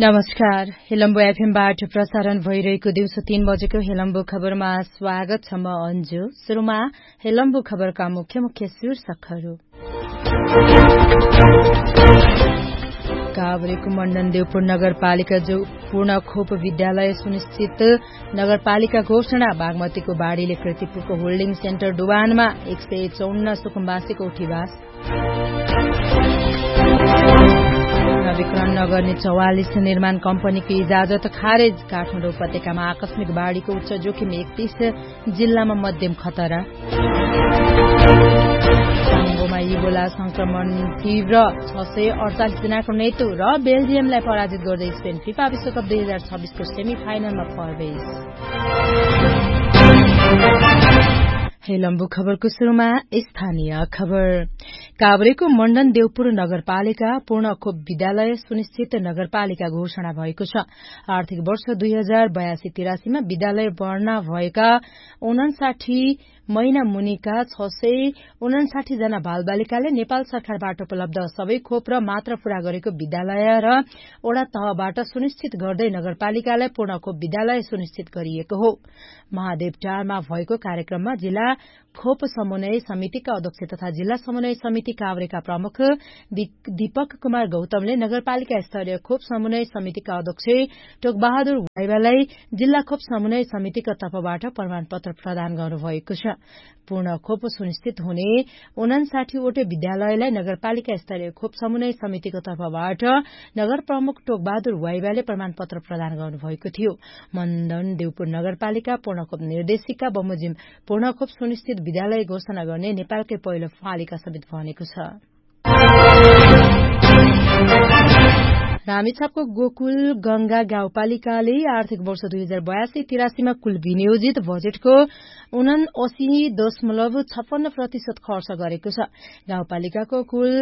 नमस्कार। हेलम्बु एफएमबाट प्रसारण भइरहेको दिउँसो 3 बजेको हेलम्बु खबरमा स्वागत छ। म अन्जु। सुरुमा हेलम्बु खबरका मुख्य मुख्य शीर्षकहरू। काभ्रेको मण्डन देवपुर नगरपालिका पूर्ण खोप विद्यालय सुनिश्चित नगरपालिका घोषणा। बागमतीको बाढ़ीले कृतिपुरको होल्डिङ सेन्टर डुबानमा 154 सुकुम्बासीको उठीवास। नवीकरण नगर्ने 44 निर्माण कम्पनीको इजाजत खारेज। काठमाडौँ उपत्यकामा आकस्मिक बाढ़ीको उच्च जोखिम 31 जिल्लामा मध्यम खतरा। कङ्गोमा इबोला संक्रमण तीव्र 648 जनाको मृत्यु र बेल्जियमलाई पराजित गर्दै स्पेन फिफा विश्वकप 2026 को सेमी फाइनलमा प्रवेश। हेलम्बु खबरको शुरूमा स्थानीय खबर। काभ्रेको मण्डन देवपुर नगरपालिका पूर्ण खोप विद्यालय सुनिश्चित नगरपालिका घोषणा भएको छ। आर्थिक वर्ष 2082-83 मा विद्यालय भर्ना भएका 59 महिना मुनिका 659 जना बालबालिकाले नेपाल सरकारबाट उपलब्ध सबै खोप र मात्रा पूरा गरेको विद्यालय र ओडा तहबाट सुनिश्चित गर्दै नगरपालिकालाई पूर्ण खोप विद्यालय सुनिश्चित गरिएको हो। महादेवटारमा भएको कार्यक्रममा जिल्ला खोप समन्वय समितिका अध्यक्ष तथा जिल्ला समन्वय समिति काभ्रेका प्रमुख दीपक कुमार गौतमले नगरपालिका स्तरीय खोप समन्वय समितिका अध्यक्ष टोकबहादुर वाइवालाई जिल्ला खोप समन्वय समितिका तर्फबाट प्रमाणपत्र प्रदान गर्नुभएको छ। पूर्ण खोप सुनिश्चित हुने 59 वटै विद्यालयलाई नगरपालिका स्तरीय खोप समन्वय समितिको तर्फबाट नगर प्रमुख टोकबहादुर वाइवाले प्रमाणपत्र प्रदान गर्नुभएको थियो। मण्डन देवपुर नगरपालिका पूर्ण खोप निर्देशिका बमोजिम पूर्ण खोप सुनिश्चित विद्यालय घोषणा गर्ने नेपालकै पहिलो पालिका समेत बनेको छ। रामेछापको गोकुल गंगा गाउँपालिकाले आर्थिक वर्ष 2082-83 मा कुल विनियोजित बजेटको 79.56% खर्च गरेको छ। गाउँपालिकाको कुल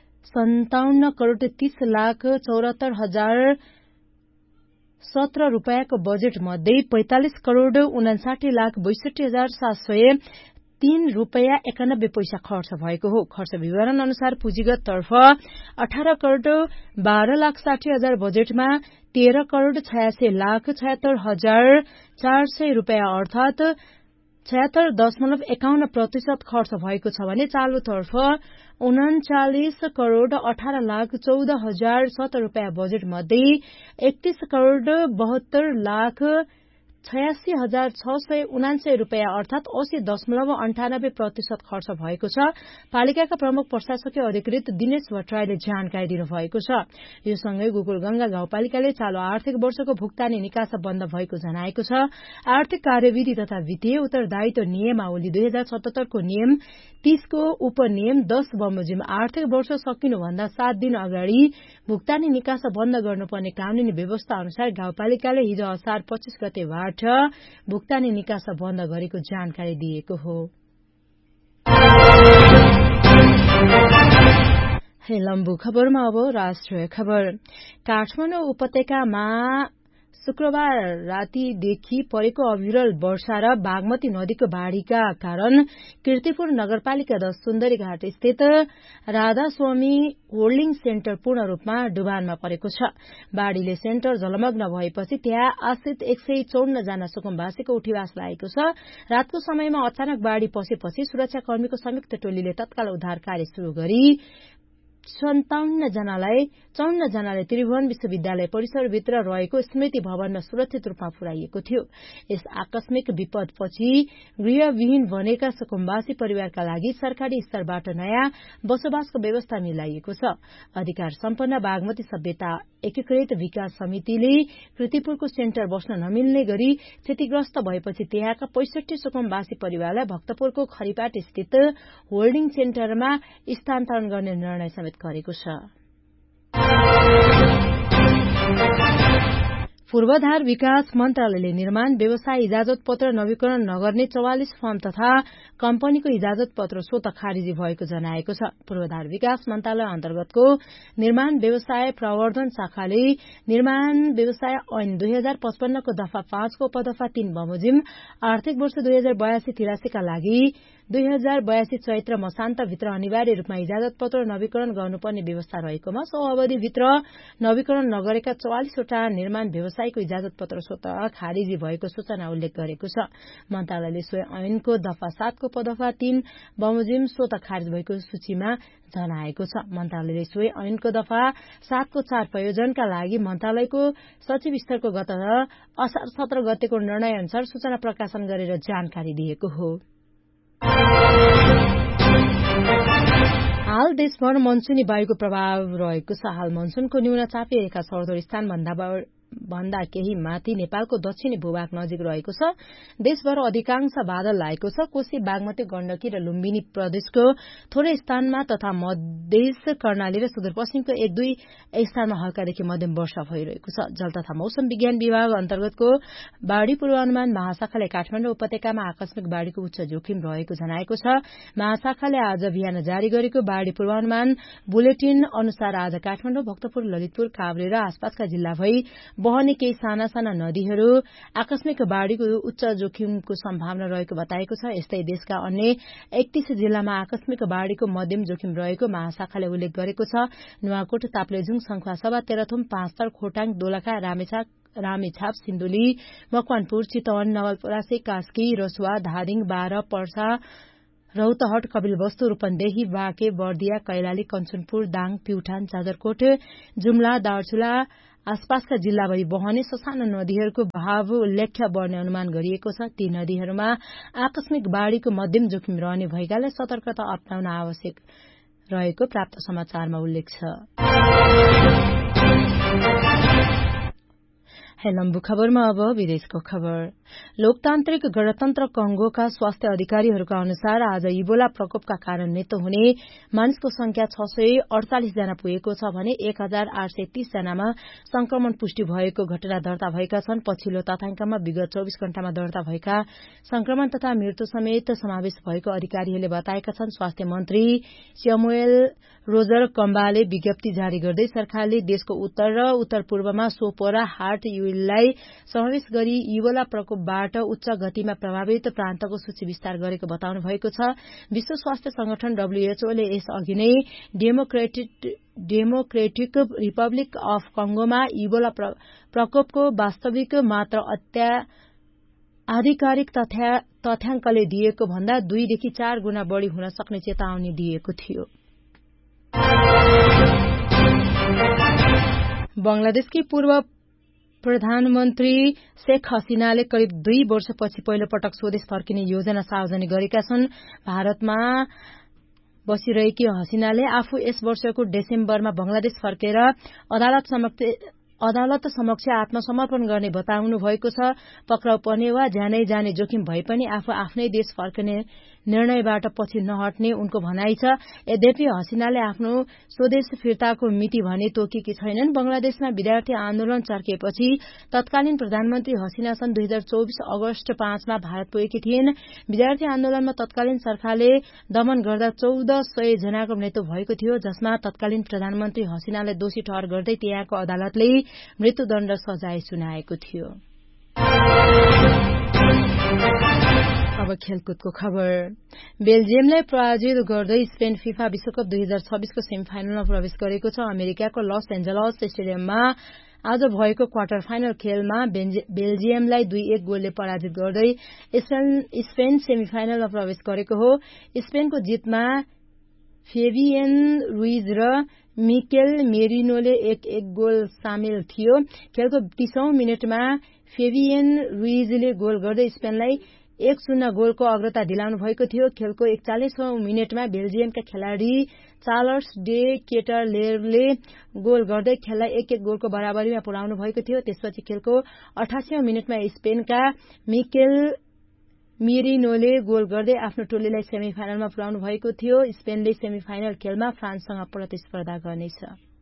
57,30,74,017 रूपियाँको बजेट मध्ये 45,59,62,703 रूपियाँ 91 पैसा खर्च भएको हो। खर्च विवरण अनुसार पुँजीगत तर्फ 18,12,60,000 बजेटमा 13,86,76,400 रूपियाँ अर्थात 76.51% खर्च भएको छ भने चालुतर्फ 39,18,14,017 रूपियाँ बजेट मध्ये 31,72,86,679 रूपियाँ अर्थात 80.98% खर्च भएको छ। पालिकाका प्रमुख प्रशासकीय अधिकृत दिनेश भट्टराईले जानकारी दिनुभएको छ। यो सँगै गोकुल गंगा गाउँपालिकाले चालू आर्थिक वर्षको भुक्तानी निकासा बन्द भएको जनाएको छ। आर्थिक कार्यविधि तथा वित्तीय उत्तरदायित्व नियमावली 2077 को नियम 30 को उपनियम 10 बमोजिम आर्थिक वर्ष सकिनुभन्दा 7 दिन अगाडि भुक्तानी निकासा बन्द गर्नुपर्ने कानूनी व्यवस्था अनुसार गाउँपालिकाले हिज असार 25 गतेबाट भुक्तानी निकासा बन्द गरेको जानकारी दिएको हो। हेलम्बु खबरमा अब राष्ट्रिय खबर। काठमाडौँ उपत्यकामा शुक्रबार रातिदेखि परेको अविरल वर्षा र बागमती नदीको बाढ़ीका कारण कीर्तिपुर नगरपालिका 10 सुन्दरी घाट स्थित राधास्वामी होल्डिङ सेन्टर पूर्ण रूपमा डुबानमा परेको छ। बाढ़ीले सेन्टर जलमग्न भएपछि त्यहाँ आश्रित 154 जना सुकुम्बासीको उठीवास लागेको छ। रातको समयमा अचानक बाढ़ी पसेपछि सुरक्षाकर्मीको संयुक्त टोलीले तत्काल उद्धार कार्य शुरू गरी 54 जनालाई त्रिभुवन विश्वविद्यालय परिसरभित्र रहेको स्मृति भवनमा सुरक्षित रूपमा पुर्याइएको थियो। यस आकस्मिक विपदपछि गृहविहीन बनेका सुकुम्बासी परिवारका लागि सरकारी स्तरबाट नयाँ बसोबासको व्यवस्था मिलाइएको छ। अधिकार सम्पन्न बागमती सभ्यता एकीकृत विकास समितिले कृतिपुरको सेन्टर बस्न नमिल्ने गरी क्षतिग्रस्त भएपछि त्यहाँका 65 सुकुम्बासी परिवारलाई भक्तपुरको खरिपाट स्थित होल्डिङ सेन्टरमा स्थानान्तरण गर्ने निर्णय समेत गरेको छ। पूर्वाधार विकास मन्त्रालयले निर्माण व्यवसाय इजाजत पत्र नवीकरण नगर्ने 44 फर्म तथा कम्पनीको इजाजत पत्र स्वतः खारिजी भएको जनाएको छ। पूर्वाधार विकास मन्त्रालय अन्तर्गतको निर्माण व्यवसाय प्रवर्धन शाखाले निर्माण व्यवसाय ऐन 2055 को दफा 5 को उपदफा 3 बमोजिम आर्थिक वर्ष 2082-83 का लागि 2082 चैत्र मसान्तभित्र अनिवार्य रूपमा इजाजत पत्र नवीकरण गर्नुपर्ने व्यवस्था रहेकोमा सो अवधिभित्र नवीकरण नगरेका 44 वटा निर्माण व्यवसायको इजाजत पत्र स्वत खारिजी भएको सूचना उल्लेख गरेको छ। मन्त्रालयले सोही ऐनको दफा 7 को पदफा 3 बमोजिम स्वत खारिज भएको सूचीमा जनाएको छ। मन्त्रालयले सोही ऐनको दफा 7 को 4 प्रयोजनका लागि मन्त्रालयको सचिव स्तरको गत असार 17 गतेको निर्णय अनुसार सूचना प्रकाशन गरेर जानकारी दिएको हो। हाल देशभर मनसुनी वायुको प्रभाव रहेको छ। हाल मनसुनको न्यून चापी रेखा सरदर स्थान भन्दा केही माथि नेपालको दक्षिणी भूभाग नजिक रहेको छ। देशभर अधिकांश बादल लागेको छ। कोशी बागमती गण्डकी र लुम्बिनी प्रदेशको थोरै स्थानमा तथा मध्य कर्णाली र सुदूरपश्चिमको 1-2 स्थानमा हल्कादेखि मध्यम वर्षा भइरहेको छ। जल तथा मौसम विज्ञान विभाग अन्तर्गतको बाढ़ी पूर्वानुमान महाशाखाले काठमाडौँ उपत्यकामा आकस्मिक बाढ़ीको उच्च जोखिम रहेको जनाएको छ। महाशाखाले आज बिहान जारी गरेको बाढ़ी पूर्वानुमान बुलेटिन अनुसार आज काठमाडौँ, भक्तपुर, ललितपुर, काभ्रे र आसपासका जिल्ला भई बहने केही साना साना नदीहरू आकस्मिक बाढ़ीको उच्च जोखिमको सम्भावना रहेको बताएको छ। यस्तै देशका अन्य 31 जिल्लामा आकस्मिक बाढ़ीको मध्यम जोखिम रहेको महाशाखाले उल्लेख गरेको छ। नुवाकोट, ताप्लेजुङ, सङ्खुवासभा, तेह्रथुम, पाँचथर, खोटाङ, दोलखा, रामेछाप, सिन्धुली, मकवानपुर, चितवन, नवलपरासी, कास्की, रसुवा, धादिङ, बाह्र, पर्सा, रौतहट, कपिलवस्तु, रूपन्देही, बाँके, बर्दिया, कैलाली, कञ्चनपुर, दाङ, प्युठान, जाजरकोट, जुम्ला, दार्चुला आसपासका जिल्लाभरि बहने ससाना नदीहरूको बहाव उल्लेख्य बढ्ने अनुमान गरिएको छ। ती नदीहरूमा आकस्मिक बाढ़ीको मध्यम जोखिम रहने भएकाले सतर्कता अपनाउन आवश्यक रहेको प्राप्त समाचारमा उल्लेख छ। लम्बु खबरमा अब विदेशको खबर। लोकतान्त्रिक गणतन्त्र कंगोका स्वास्थ्य अधिकारीहरूका अनुसार आज इबोला प्रकोपका कारण मृत्यु हुने मानिसको संख्या 648 जना पुगेको छ भने 1830 जनामा संक्रमण पुष्टि भएको घटना दर्ता भएका छन्। पछिल्लो तथ्याङ्कमा विगत 24 घण्टामा दर्ता भएका संक्रमण तथा मृत्यु समेत समावेश भएको अधिकारीहरूले बताएका छन्। स्वास्थ्य मन्त्री स्यामुएल रोजर कम्बाले विज्ञप्ति जारी गर्दै सरकारले देशको उत्तर र उत्तर पूर्वमा सोपोरा, हाट, युललाई समावेश गरी इबोला प्रकोपबाट उच्च गतिमा प्रभावित प्रान्तको सूची विस्तार गरेको बताउनु भएको छ। विश्व स्वास्थ्य संगठन WHO ले यसअघि नै डेमोक्रेटिक रिपब्लिक अफ कंगोमा इबोला प्रकोपको वास्तविक मात्र आधिकारिक तथ्याङ्कले दिएको भन्दा 2 देखि 4 गुणा बढ़ी हुन सक्ने चेतावनी दिएको थियो। बंगलादेशकी पूर्व प्रधानमन्त्री शेख हसीनाले करिब 2 वर्षपछि पहिलो पटक स्वदेश फर्किने योजना सार्वजनिक गरेका छन्। भारतमा बसिरहेकी हसीनाले आफू यस वर्षको डिसेम्बरमा बंगलादेश फर्केर अदालत समक्ष आत्मसमर्पण गर्ने बताउनु भएको छ। पक्राउ पर्ने वा ज्यानै जाने जोखिम भए पनि आफू आफ्नै देश फर्कने निर्णयबाट पछि नहट्ने उनको भनाइ छ। यद्यपि हसीनाले आफ्नो स्वदेश फिर्ताको मिति भने तोकेकी छैनन्। बंगलादेशमा विद्यार्थी आन्दोलन चर्किएपछि तत्कालीन प्रधानमन्त्री हसीना सन् 2024 अगस्त 5 मा भारत पुगेकी थिइन्। विद्यार्थी आन्दोलनमा तत्कालीन सरकारले दमन गर्दा 1400 जनाको मृत्यु भएको थियो, जसमा तत्कालीन प्रधानमन्त्री हसीनालाई दोषी ठहर गर्दै त्यहाँको अदालतले मृत्युदण्ड सजाय सुनाएको थियो। अब खेलकुदको खबर। बेल्जियमलाई पराजित गर्दै स्पेन फिफा विश्वकप 2026 को सेमिफाइनलमा प्रवेश गरेको छ। अमेरिकाको लस एन्जलस स्टेडियममा आज भएको क्वार्टर फाइनल खेलमा बेल्जियमलाई 2-1 गोलले पराजित गर्दै स्पेन सेमिफाइनलमा प्रवेश गरेको हो। स्पेनको जितमा फेबियन रुइज र मिकेल मेरिनोले 1-1 गोल सामेल थियो। खेलको 30औं मिनेटमा फेबियन रुइजले गोल गर्दै स्पेनलाई 1-0 गोलको अग्रता दिलाउनु भएको थियो। खेलको 41औं मिनेटमा बेल्जियमका खेलाड़ी चार्ल्स डे केटरलेरले गोल गर्दै खेललाई 1-1 गोलको बराबरीमा पुर्याउनु भएको थियो। त्यसपछि खेलको 88औं मिनेटमा स्पेनका मिकेल मेरिनोले गोल गर्दै आफ्नो टोलीलाई सेमिफाइनलमा पुर्याउनु भएको थियो। स्पेनले सेमिफाइनल खेलमा फ्रान्ससँग प्रतिस्पर्धा गर्नेछ।